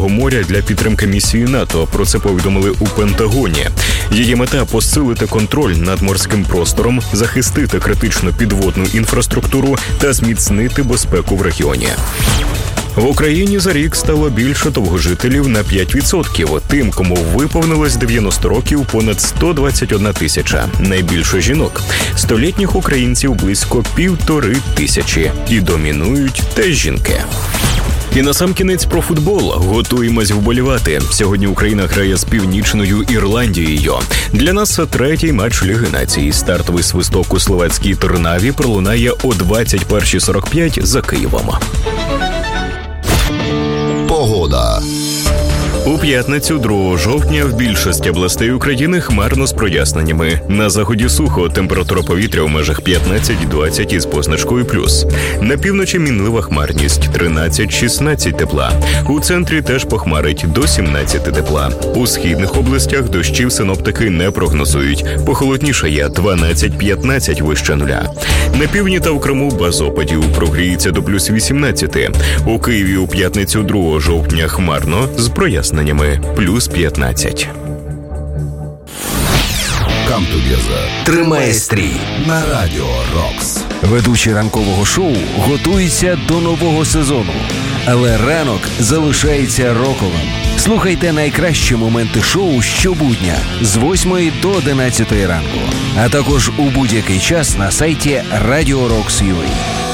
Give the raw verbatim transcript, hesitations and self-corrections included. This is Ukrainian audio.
Азовського моря для підтримки місії НАТО. Про це повідомили у Пентагоні. Її мета – посилити контроль над морським простором, захистити критичну підводну інфраструктуру та зміцнити безпеку в регіоні. В Україні за рік стало більше довгожителів на п'ять відсотків. Тим, кому виповнилось дев'яносто років, понад сто двадцять одна тисяча. Найбільше жінок. Столітніх українців близько півтори тисячі. І домінують теж жінки. І насамкінець про футбол. Готуємось вболівати. Сьогодні Україна грає з Північною Ірландією. Для нас це третій матч Ліги Націй. Стартовий свисток у словацькій Трнаві пролунає о двадцять перша сорок п'ять за Києвом. Погода. У п'ятницю, другого жовтня, в більшості областей України хмарно з проясненнями. На заході сухо, температура повітря у межах п'ятнадцять двадцять із позначкою плюс. На півночі мінлива хмарність тринадцять шістнадцять тепла. У центрі теж похмарить до сімнадцять тепла. У східних областях дощів синоптики не прогнозують. Похолоднішає дванадцять п'ятнадцять вище нуля. На півдні та в Криму без опадів, прогріється до плюс вісімнадцять. У Києві у п'ятницю, другого жовтня хмарно з проясненнями. Плюс п'ятнадцять. Come together. Тримає стрій на Радіо Рокс. Ведучий ранкового шоу готується до нового сезону. Але ранок залишається роковим. Слухайте найкращі моменти шоу щобудня з восьмої до одинадцятої ранку. А також у будь-який час на сайті радіо рокс крапка ю а.